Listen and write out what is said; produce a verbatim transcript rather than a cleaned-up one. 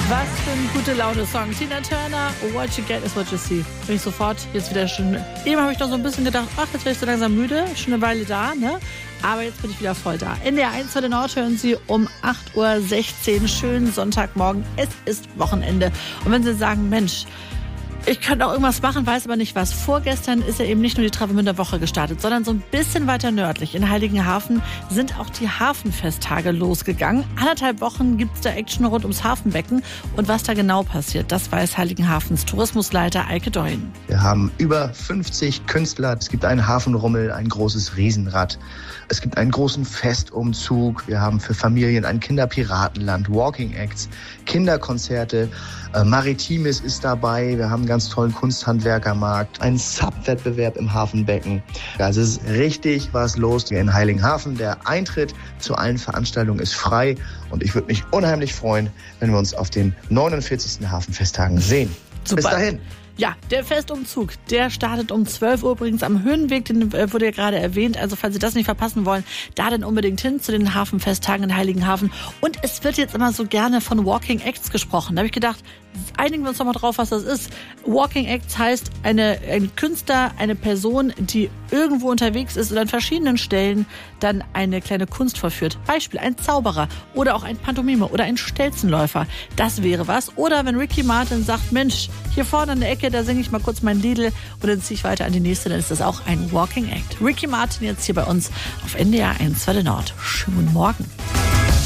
Was für ein gute Laune-Song. Tina Turner, What You Get is What You See. Bin ich sofort jetzt wieder schon. Eben habe ich noch so ein bisschen gedacht, ach, jetzt werde ich so langsam müde. Schon eine Weile da, ne? Aber jetzt bin ich wieder voll da. In der eins Welle Nord hören Sie um acht Uhr sechzehn. Schönen Sonntagmorgen. Es ist Wochenende. Und wenn Sie sagen, Mensch, ich könnte auch irgendwas machen, weiß aber nicht was. Vorgestern ist ja eben nicht nur die Travemünder Woche gestartet, sondern so ein bisschen weiter nördlich in Heiligenhafen sind auch die Hafenfesttage losgegangen. Anderthalb Wochen gibt's da Action rund ums Hafenbecken. Und was da genau passiert, das weiß Heiligenhafens Tourismusleiter Eike Deuen. Wir haben über fünfzig Künstler. Es gibt einen Hafenrummel, ein großes Riesenrad. Es gibt einen großen Festumzug. Wir haben für Familien ein Kinderpiratenland, Walking Acts, Kinderkonzerte. Äh, Maritimes ist dabei. Wir haben einen ganz tollen Kunsthandwerkermarkt, einen Sub-Wettbewerb im Hafenbecken. Also es ist richtig was los hier in Heiligenhafen. Der Eintritt zu allen Veranstaltungen ist frei und ich würde mich unheimlich freuen, wenn wir uns auf den neunundvierzigsten Hafenfesttagen sehen. Super. Bis dahin. Ja, der Festumzug, der startet um zwölf Uhr übrigens am Höhenweg, den wurde ja gerade erwähnt. Also falls Sie das nicht verpassen wollen, da dann unbedingt hin zu den Hafenfesttagen in Heiligenhafen. Und es wird jetzt immer so gerne von Walking Acts gesprochen. Da habe ich gedacht, einigen wir uns doch mal drauf, was das ist. Walking Acts heißt eine, ein Künstler, eine Person, die irgendwo unterwegs ist und an verschiedenen Stellen dann eine kleine Kunst vollführt. Beispiel, ein Zauberer oder auch ein Pantomime oder ein Stelzenläufer. Das wäre was. Oder wenn Ricky Martin sagt, Mensch, hier vorne an der Ecke, da singe ich mal kurz mein Liedl und dann ziehe ich weiter an die nächste, dann ist das auch ein Walking Act. Ricky Martin jetzt hier bei uns auf N D R eins Welle Nord. Schönen Morgen.